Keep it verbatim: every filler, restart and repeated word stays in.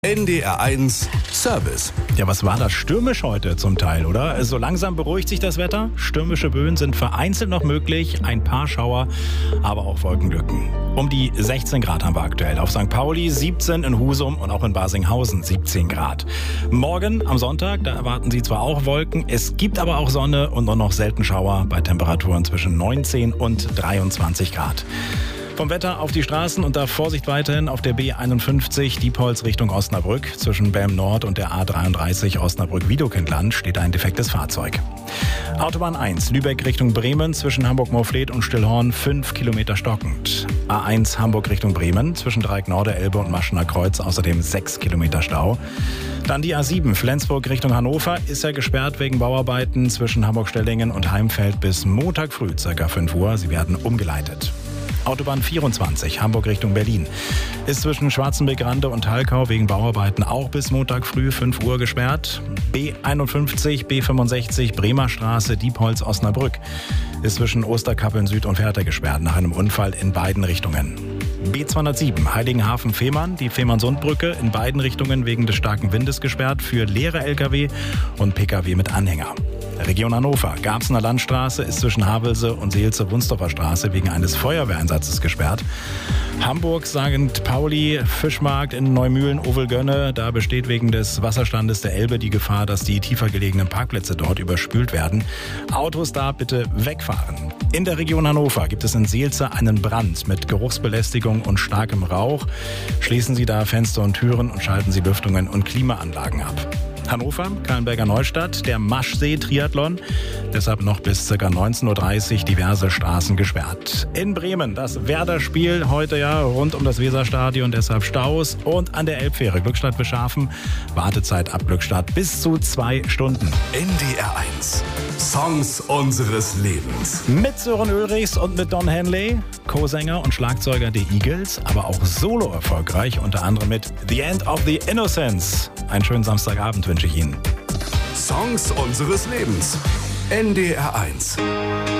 N D R eins Service. Ja, was war das? Stürmisch heute zum Teil, oder? So langsam beruhigt sich das Wetter. Stürmische Böen sind vereinzelt noch möglich. Ein paar Schauer, aber auch Wolkenlücken. Um die sechzehn Grad haben wir aktuell. Auf Sankt Pauli siebzehn, in Husum und auch in Barsinghausen siebzehn Grad. Morgen am Sonntag, da erwarten Sie zwar auch Wolken, es gibt aber auch Sonne und nur noch selten Schauer bei Temperaturen zwischen neunzehn und dreiundzwanzig Grad. Vom Wetter auf die Straßen und da Vorsicht weiterhin auf der B einundfünfzig Diepholz Richtung Osnabrück. Zwischen Belm Nord und der A dreiunddreißig Osnabrück-Wiedokindland steht ein defektes Fahrzeug. Autobahn eins Lübeck Richtung Bremen zwischen Hamburg-Moorfleet und Stillhorn fünf Kilometer stockend. A eins Hamburg Richtung Bremen zwischen Dreieck-Norde, Elbe und Maschener Kreuz außerdem sechs Kilometer Stau. Dann die A sieben Flensburg Richtung Hannover ist ja gesperrt wegen Bauarbeiten zwischen Hamburg-Stellingen und Heimfeld bis Montag früh ca. fünf Uhr. Sie werden umgeleitet. Autobahn vierundzwanzig Hamburg Richtung Berlin ist zwischen Schwarzenbeck-Rande und Halkau wegen Bauarbeiten auch bis Montag früh fünf Uhr gesperrt. B einundfünfzig B fünfundsechzig Bremer Straße Diepholz Osnabrück ist zwischen Osterkappeln Süd und Fährte gesperrt nach einem Unfall in beiden Richtungen. B zweihundertsieben Heiligenhafen-Fehmarn, die Fehmarnsundbrücke in beiden Richtungen wegen des starken Windes gesperrt für leere L K W und P K W mit Anhänger. Region Hannover, Garbsener Landstraße ist zwischen Havelse und Seelze-Wunsdorfer Straße wegen eines Feuerwehreinsatzes gesperrt. Hamburg, Sankt Pauli, Fischmarkt in Neumühlen, Ovelgönne, da besteht wegen des Wasserstandes der Elbe die Gefahr, dass die tiefer gelegenen Parkplätze dort überspült werden. Autos da bitte wegfahren. In der Region Hannover gibt es in Seelze einen Brand mit Geruchsbelästigung und starkem Rauch. Schließen Sie da Fenster und Türen und schalten Sie Lüftungen und Klimaanlagen ab. Hannover, Kahlenberger Neustadt, der Maschsee-Triathlon. Deshalb noch bis ca. neunzehn Uhr dreißig diverse Straßen gesperrt. In Bremen das Werder-Spiel heute ja rund um das Weserstadion, deshalb Staus. Und an der Elbfähre Glückstadt-Beschafen, Wartezeit ab Glückstadt bis zu zwei Stunden. N D R eins Songs unseres Lebens. Mit Sören Ulrichs und mit Don Henley, Co-Sänger und Schlagzeuger der Eagles, aber auch solo erfolgreich, unter anderem mit The End of the Innocence. Einen schönen Samstagabend wünsche ich Ihnen. Songs unseres Lebens. N D R eins.